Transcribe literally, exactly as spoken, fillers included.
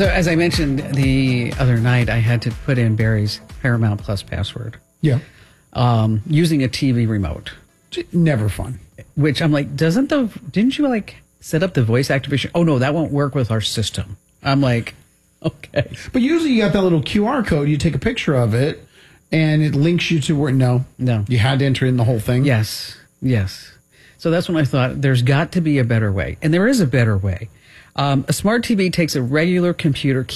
So as I mentioned the other night, I had to put in Barry's Paramount Plus password. Yeah. Um, using a T V remote. Never fun. Which I'm like, doesn't the, didn't you like set up the voice activation? Oh no, that won't work with our system. I'm like, okay. But usually you got that little Q R code, you take a picture of it, and it links you to where, no. No. You had to enter in the whole thing? Yes, yes. So that's when I thought, there's got to be a better way. And there is a better way. Um, a smart T V takes a regular computer